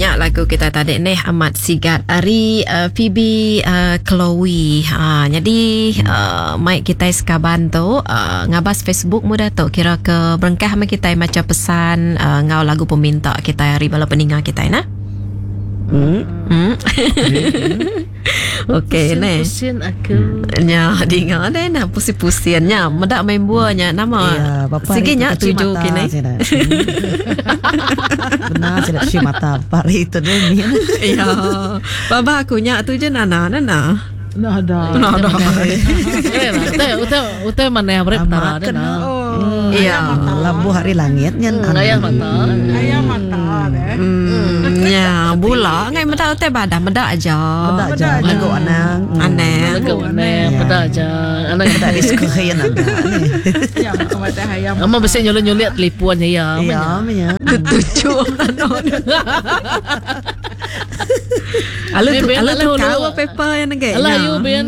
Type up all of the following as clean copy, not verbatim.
Nyak lagu kita tadi ni amat sigat Ari Phoebe Chloe. Jadi mic kita sekaban tu ngabas Facebook muda tu kira ke berengkah sama kita macam pesan ngau lagu peminta kita Ari bala peninga kita na. Okey ni. Pusin aku. Nya dengar deh nah pusi-pusian nya medak main buahnya nama. Sige nya tuju kini. Benar saya si mata pari itu ni. Ya. Baba aku nya tuju nana. Nah ada. Utai mana yang berapa ada na. Iya. Lampu hari langit nyen. Ayam mata. Ayam mata deh. Ya, bola ngai medak teh badah medak aja. Medak aja lagu anang. Aneh. Lagu aneh pada aja. Anak Medak diskusi ada ni. Ya, macam ayam. Ama besi nyolong-nyolong telipuannya ya. Ya, menya. Tuju Alu tahu paper yang negara. Alah you Ben.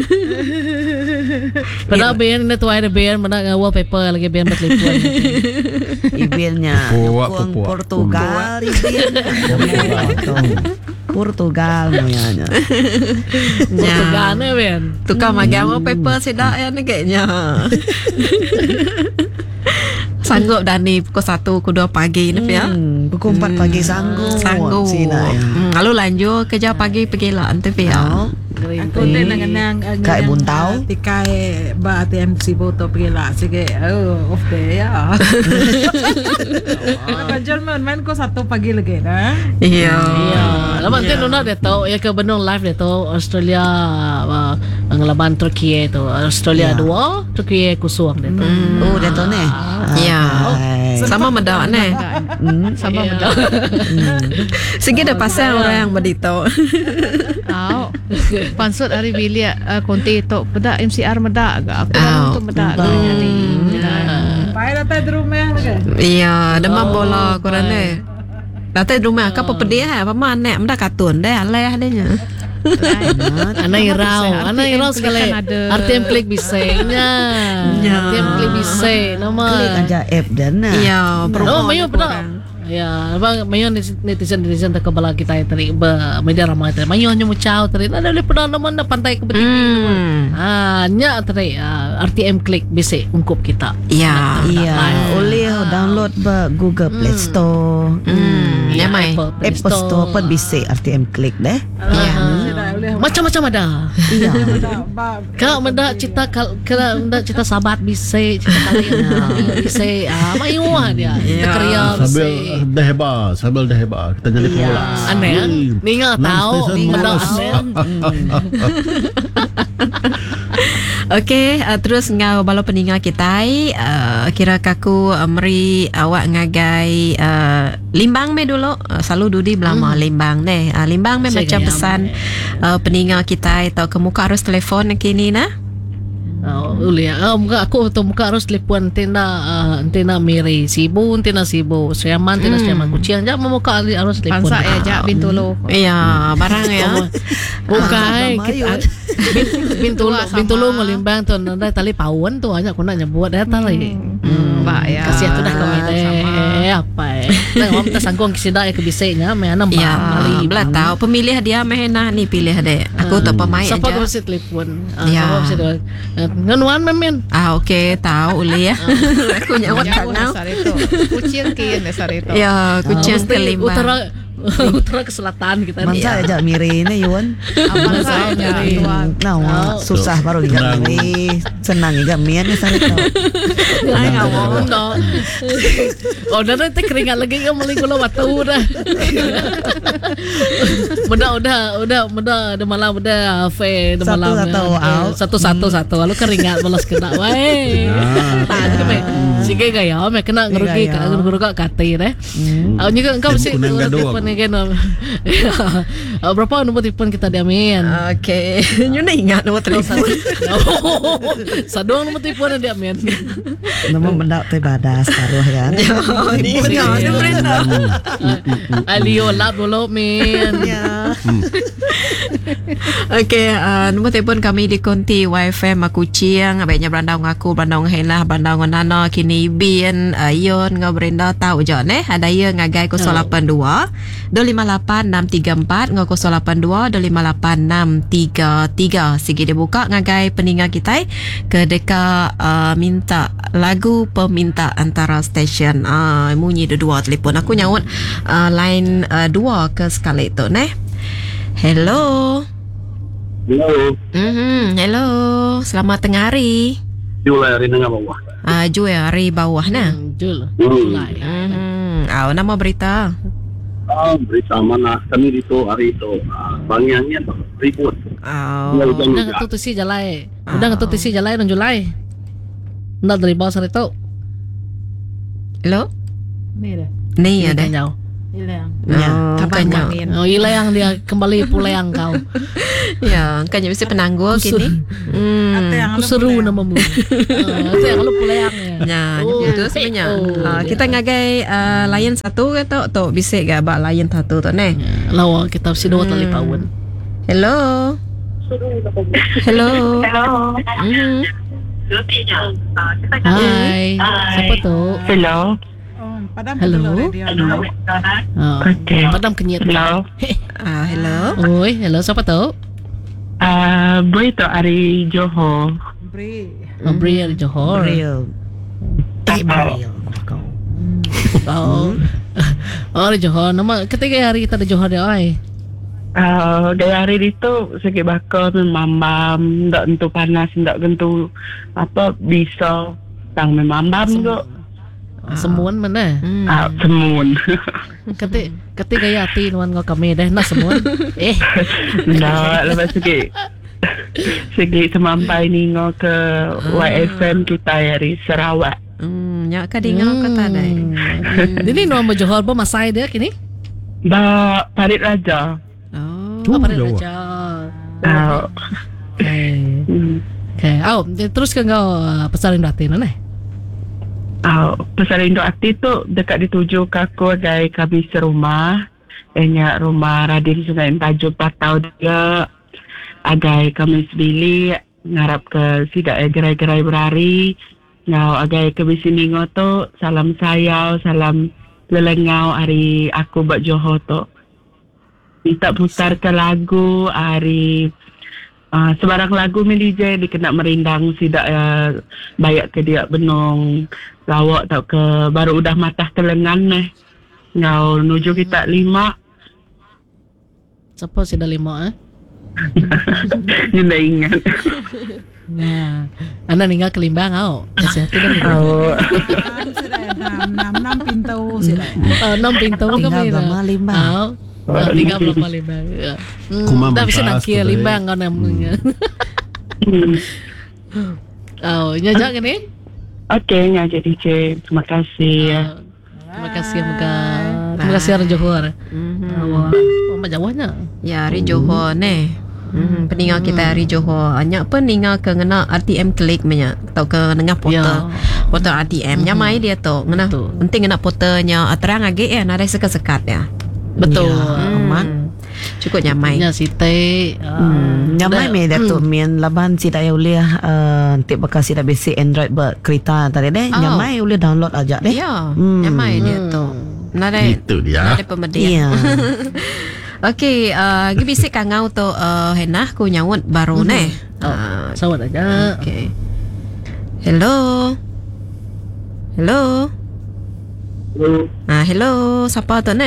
Pada Ben ni tu ada Ben mana ngawal paper lagi Ben bertelipuan. Ibilnya Portugal Portugal moyanya. Portugal ni Ben. Tukar magama paper sedak yang negara. Sanggup dah ni pukul 1, pukul 2 pagi ni ya. Pukul 4 pagi sanggup. Sina ya. Lalu lanjut kerja pagi pergi lah nanti ya. Aku ni nang Kai buntau. Tikai ba ATM siboto pergi lah. Sige, off day ya. Macam main ko 1 pagi lagi na. Iya. Lama tu nuna dia tahu ya ke benung live dia tahu Australia ngelaban Turki tu. Australia 2, Turki kosong dia tu. Oh dia tu ni. Ya. Sama medak ni. Sama betul. Sige dah pasal orang yang berdito. Tahu. Pansut hari bilik konti itu bedak MCR medak agak aku untuk medak jadi. Pai datang di rumah lagi. Iya, demam bola korang ni. Datang di rumah apa pedih apa mana medak katun deh aleh adanya. Anak irau sekali. RTM klik bisanya. RTM klik bisa nama. Klik aja app dan. Iya, mayu betul. Ya, abang mayu netizen tak kebala kita tadi media ramai tadi. Mayu hanya mucau tadi. Ada le pernah nama pantai ke betul. Nya tadi RTM klik bisa ungkup kita. Iya. Boleh download Google Play Store. Ya mai. Apple Store pun bisa RTM klik deh. Macam-macam ada. Iya. Kalau mendak cita sahabat bisa, cita kalian bisa. Mayu dia. Kerja bisa. Sambil dah hebat kita jadi pemula. Aneh ni enggak tahu mendak aneh. Okey, terus ngau bala peninga kita kira kaku meri awak ngagai limbang me dulu selalu dudi belama limbang deh. Limbang me macam pesan peninga kita atau ke muka harus telefon kini nah. Muka aku tu muka harus telefon tena Miri sibu Siaman kucing aja muka harus telefon. Pansa aja Bintulu. Iya, barang ya. Bukan Bintulu ngelimbang tu nanda tali pauan tu hanya aku nak nyebut dah tali. Mbak ya. Kasih tu dah kami deh apa. Nah, om tak sanggup kisida ya kebisanya me anam ba. Ya, belah tahu pemilih dia mehna ni pilih deh. Aku tak pemain aja. Siapa kau mesti telefon. Ya. Nganuan memen. Okey, tahu boleh ya. Aku nyawat kanau. Kucing kian dasar itu. Ya, kucing kelima. Utara ke selatan kita ni. Masa aja Miri ni Yuan. Apa saja tuan. Susah baru lihat ni. Senang juga mian ni sana tu. Ay ngawon dah. Oh dah tu keringat lagi ke muli kula watu dah. Mudah dah malam dah fe dah malam. Satu lalu keringat balas kena wae. Tak me. Sige gaya me kena ngerugi kati deh. Juga engkau mesti telefon ni kan. Berapa nombor telefon kita diamin? Okey. You nak ingat nombor telefon? Sadong nombor telefon dia amin. Nama mendak tu badas taruh kan. Ni ada berita. Alio lap dulu min. Okey, nombor telefon kami di konti wifi Makucing, baiknya berandau ngaku, berandau henlah, berandau nana kini maybe Yon ngau Brenda tahu je ada ye ngagai 082 258 634 ngau 082 258 633 sigi dia buka ngagai peninggal kita ke deka minta lagu peminta antara stesen munyi dua telefon aku nyaut line 2 ke sekali tu hello. Hello, selamat tengah hari. Julai hari tengah bawah. Julai hari bawah Julai. Nama berita. Berita mana? Kami itu hari itu bangiannya ribut. Udah ngetu si jalai. Udah ngetu si jalai dan Julai. Ndak dari bawah hari itu. Hello? Ni ada. Jauh. Hilang. Hilang dia kembali pulang kau. Ya, kan bisa penangguh kini. Aku seru namamu. Itu yang lu pulang ya. Itu sebenarnya. Kita ngagai layan satu atau bisa gak bak layan satu tu lawa kita si dua tali pawon. Hello. Hai. Siapa tu? Hello. Hello. Okay. Padam kenyit. Hello. Hello. Oi, hello siapa tu? Bri tu Ari Johor. Bri. Bri dari Johor. Real. Dari Johor. Nama ketiga hari kita di Johor dia oi. Gaya hari itu sikit bakal memambam, ndak tentu panas, ndak tentu apa bisa tang memambam tu. Semun mana? Semun. Kati gaya hati nuan kau kami dah nak semun. Ndak lepas sikit semampai ni ngau ke YFM kita hari Sarawak. Nyak kadingau kata dah. Ini nuan Johor apa masai dia kini? Ba Parit Raja. Parit Raja. Okay. Terus ke kau pesarin batin mana? Pesarin doa tu dekat dituju ke aku agai kami serumah. Enyak rumah Radin Sungai Tajuk Patau dia. Agai kami sebili ngarap ke sidak gerai-gerai berari. Ngau agai kami sini ngoto salam sayau, salam lelengau hari aku buat Johor tu. Minta putar ke lagu hari sebarang lagu DJ dikena merindang sidak bayak ke dia benong lawak tau ke baru udah matah ke lengan ngau nuju kita 5. Siapa sudah 5 Dia dah ingat. Anda tinggal ke Limbang kau. Siapa dah enam pintu sila. 6 pintu kami dah. Limbang. Tinggal berapa Limbang. Dah bisa nak kira Limbang kau namanya. Nyajak ni? Okey, ngajak DJ. Terima kasih. Terima kasih Muka. Terima kasih orang Johor. Apa jawabnya? Ya, hari Johor peninggal kita hari Johor. Anyak peninggal ke ngena RTM klik banyak atau ke nengah portal. Portal RTM nya mai dia tu. Ngena penting ngena portalnya terang age ada sekat-sekat ya. Betul. Aman. Cukup nyamai. Ya site. Nyamai me Datuk Mian laban si dah boleh tip bakal si dah basic Android ber kereta tadi deh. Nyamai boleh download aja deh. Ya, nyamai dia tu. Itu dia. Nada pemedian. Okey, bisik kangau tu henah ku nyawut baru Sawat aja. Okey. Hello. Hello. Hello, siapa tu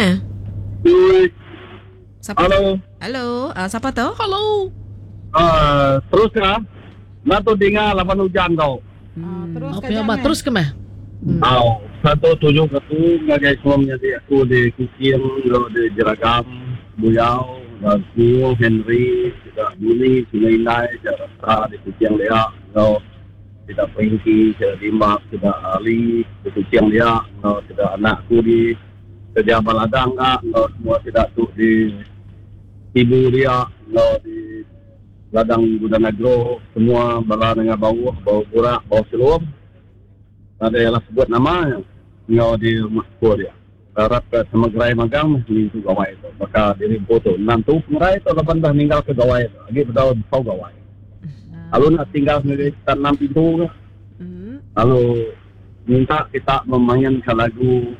Siapa? Halo, siapa tu? Hello. Terus ya. Nak tu dengar lapan hujan kau. Terus ke mah? 171 ngagai suaminya dia aku di Kuching, di Jeragam, Buyau, Rasul, Henry, tidak Buni, Sungai Indai, Jarasa di Kuching dia, tidak Pengki, tidak Dimak, tidak Ali di Kuching dia, tidak anakku di kerja Baladang, semua tidak tu di ibu dia, di Ladang Budanagro, semua bala dengan bau burak, bau seluam. Ada yang sebut nama ngau di rumah tua dia. Harap ke sama gerai magang ni tu gawai tu. Maka diri foto enam tu pengerai tu lepas dah tinggal ke gawai tu. Lagi berdau bau gawai. Lalu nak tinggal negeri sekitar 6 pintu ke. Lalu minta kita memainkan lagu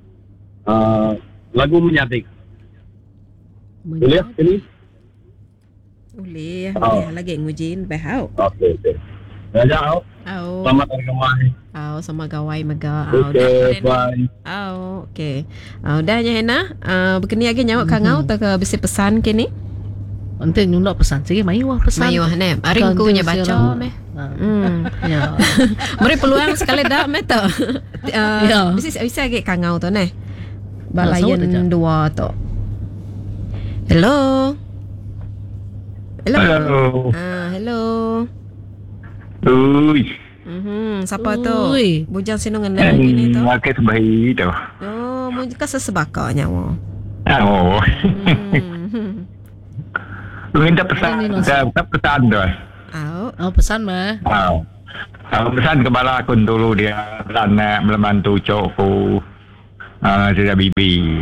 menyadik. Boleh ini? Boleh. Oh. Lagi ngujin bahau. Okey. Raja au. Selamat hari kemai. Sama gawai mega. Okey, bye. Okey. Dah nya Hena. Begini lagi nyawak kangau tak besi pesan kini. Nanti nyulak pesan sikit mayuah pesan. Mayuah ne. Aringku nya baca meh. Ya. Mari peluang sekali dah meh tu. Ya. Bisa lagi kangau tu ne. Balayan dua tu. Hello. Hello. Ui. Siapa tu? Ui. Bujang sinungan lagi ni tu. Makai sebahi tu. Oh, mu ka sesebaka nyawa. Oh. Lu minta pesan, pesan tu. Pesan mah. Pesan ke bala aku dulu dia beranak membantu cokku. Tidak bibi.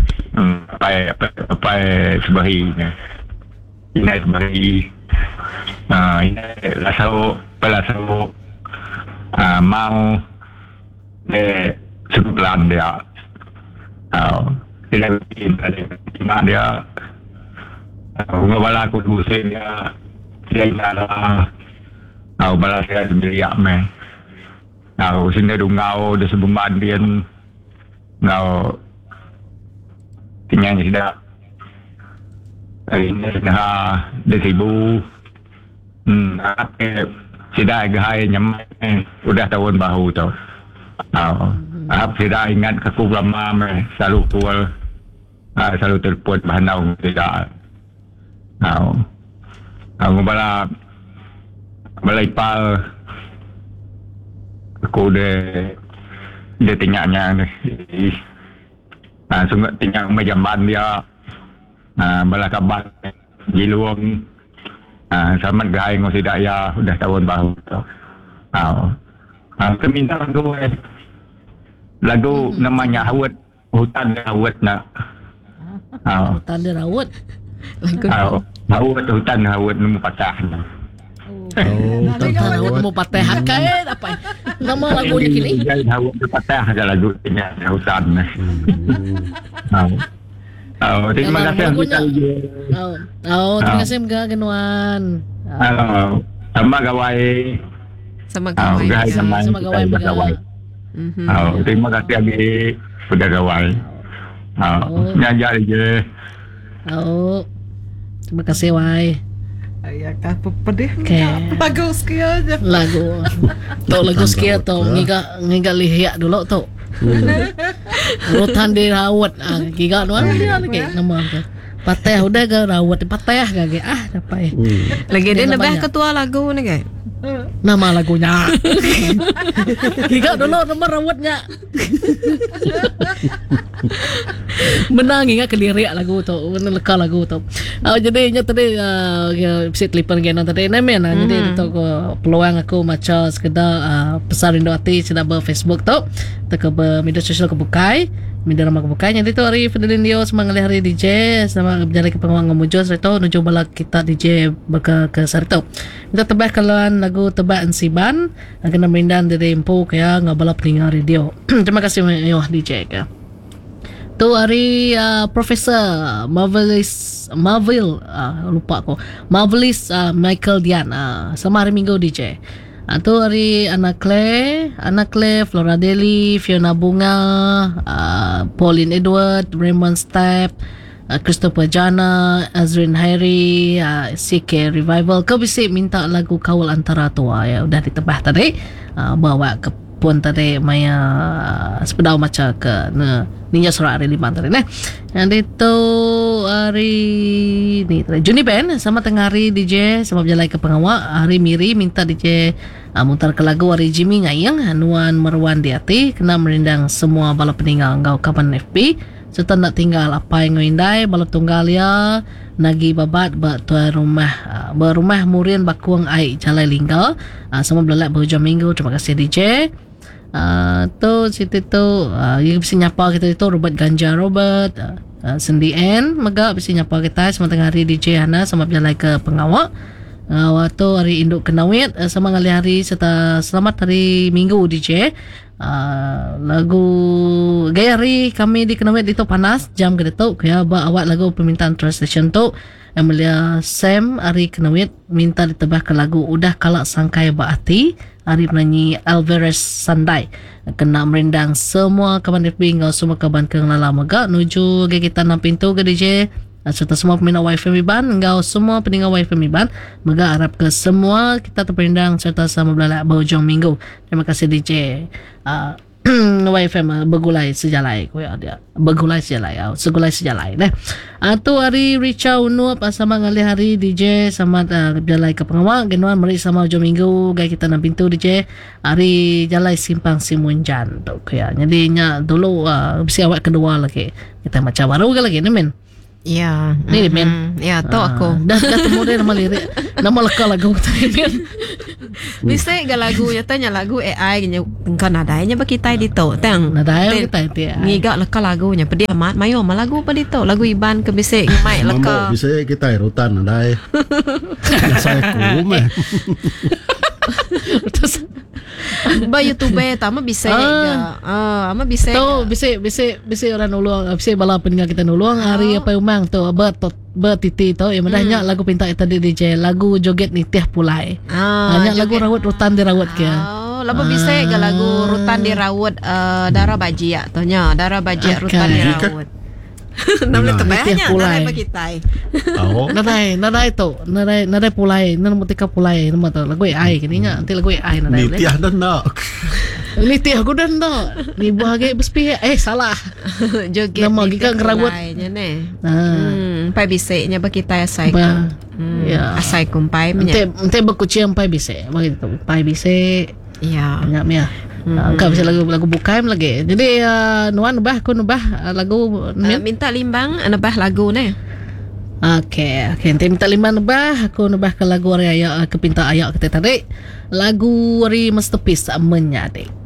Apa sebahi ni. Ini sebahi. Ini lasau mau sebulan dia. Tidak bikin dia. Ngabala aku dusin dia. Dia ingatlah. Bala saya sendiriak meh. Sini dungau dia sebelum mandian. Tinggal sudah. Ini sudah desibu. Sudah gahai nyamai. Udah tahun bahu tu. Sudah ingat aku lama meh. Selalu kual. Selalu telefon bahanau tidak. Aku bala ipal aku dia tinggalnya ni. Sungai tinggal majamban dia. Bala kabar jiluang. Sama gaya ngos daya udah tahun baru tu. Aku minta lagu namanya Hawat, hutan Hawat nak. Hutan dia rawat. Hawat hutan Hawat nemu patah. Hutan rawat nemu patah hakai apa? Nama lagunya kini? Hawat patah ada lagu nya hutan. Terima kasih terima kasih mga Genuan. Sama gawai. Sama gawai mga. Terima kasih lagi sudah gawai. Nyanyi je. Terima kasih Wai. Ya kan pedih. Lagu sekia aja. Lagu sekia tu ngiga lihat dulu tu. Rutan di rawat giga nuan dia lagi nama tu. Patah udah ke rawat patah kage dapat. Lagi dia lebih ketua lagu ni ke? Nama lagunya. Giga dulu nama rawatnya. Menang ingat kelirik lagu tu, leka lagu tu. Jadi tadi bisa telefon gana tadi nemen jadi tu peluang aku macam sekedar pesan rindu hati sudah ber Facebook tu, ke media sosial kebukai. Media ramah kebukai. Jadi tu hari Fidelin Dio semangat hari DJ sama berjalan ke penguang ngomujur serta nuju balak kita DJ ke serta. Kita tebak kaluan lagu tebak Ansiban kena merindan dari Empu kaya ngabala pendengar radio. Terima kasih mewah DJ ke. Tu hari Profesor Marvelous Michael Dian sama hari Minggu DJ. Tu hari Anak Le, Flora Deli, Fiona Bunga, Pauline Edward, Raymond Step, Christopher Jana, Azrin Hairi, CK Revival. Kau bisa minta lagu Kawal Antara Tua ya udah ditebah tadi. Bawa ke pun tadi maya sepedau macam ke Ninja Surah hari 5 tadi nah. Yang itu hari ni Juni Ben sama tengah hari DJ sama berjalan ke pengawak hari Miri minta DJ mutar ke lagu hari Jimmy ngayang Nuan Merwan di hati kena merindang semua bala peninggal ngau kapan FB serta nak tinggal apa yang ngindai bala tunggal ya nagi babat berumah murian bakuang ai jalai linggal sama belalak berhujung minggu. Terima kasih DJ. Tu situ tu yang bisa nyapa kita itu Robert Ganja Robert Sendi N Mega bisa nyapa kita sama tengah hari DJ Hana sama berjalan ke pengawak Waktu hari induk kenawit sama ngali hari serta selamat hari Minggu DJ. Lagu gaya hari kami di kenawit itu panas jam ke detok kaya awak lagu permintaan translation tu Amelia Sam hari kenawit minta ditebah ke lagu Udah Kalak Sangkai Baati hari penyanyi Alvarez Sandai kena merendang semua kawan FB ngau semua kawan ke lala mega nuju ke kita 6 pintu ke DJ serta semua peminat wifi Miban ngau semua pendengar wifi Miban mega harap ke semua kita terpendang serta sama belalak berhujung minggu. Terima kasih DJ YFM bergulai sejalai dia bergulai sejalai segulai sejalai tu hari Richa Unu sama ngali hari DJ sama jalai ke pengawal genuan meri sama hujung minggu gaya kita 6 pintu DJ hari jalai simpang Simunjan tu kaya jadi nya dulu bisa awak kedua lagi kita macam baru ke lagi ni men. Ya, ni men. Ya, tahu aku. Dah temu dia nama lirik, nama lekal lagu tadi men. Bisa ke lagu tanya lagu AI nya kan nadainya bagi kita dito. Tang. Nadai kita itu. Ngigak lekal lagunya pedi amat mayo ma lagu pa dito. Lagu Iban ke bisa mai lekal. Bisa kita rutan nadai. Saya kume. Terus ba YouTube tama bisa ama bisa tu bisa orang nulung bisa bala peninggal kita nulung hari apa umang tu bertiti tu yang madahnya lagu pinta tadi DJ lagu joget nitih pulai hanya lagu rawat rutan dirawat kia lapa bisa ke lagu rutan dirawat darah bajia tu nya darah bajia rutan dirawat namanya tebahnya nadai bagi tai nadai tu nadai pulai nan mutika pulai nama tu lagu AI kini nya nanti lagu AI nadai nitiah dan nak nitiah aku dan nak ni bahagia bespi salah joget nama kita ngerawat pai bisa nya bagi tai asai asai kumpai nanti berkucian pai bisa begitu pai bisa ya banyak Kau bisa lagu bukaim lagi. Jadi nuan nubah aku nubah lagu minta limbang nubah lagu ni. Okay. Nanti minta limbang nubah aku nubah ke lagu Arya ke pinta ayak kita tadi. Lagu Ari Masterpiece Menyadi.